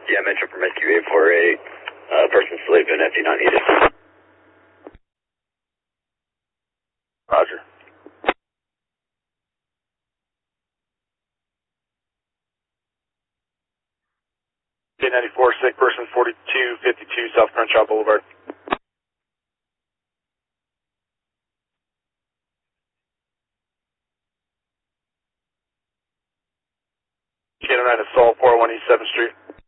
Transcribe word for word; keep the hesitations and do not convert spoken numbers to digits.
Yeah, Metro from S Q eight four eight. Uh, person sleeping, F D not needed. Roger. K ninety-four, sick person, forty-two fifty-two South Crenshaw Boulevard. K nine assault, four oh one East seventh Street.